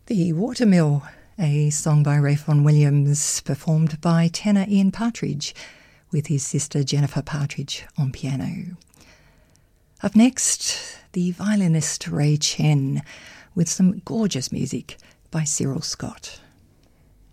The Watermill, a song by Ralph Vaughan Williams, performed by tenor Ian Partridge with his sister Jennifer Partridge on piano. Up next, the violinist Ray Chen with some gorgeous music by Cyril Scott.